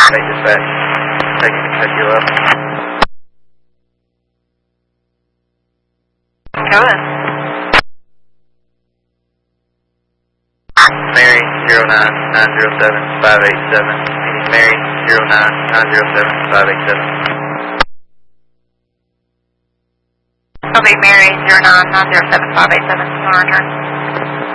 Hey, dispatch. Taking the pick you up. Go ahead. Mary 09907-587. Meaning Mary 09907-587. Okay, Mary 09907-587. You want to return?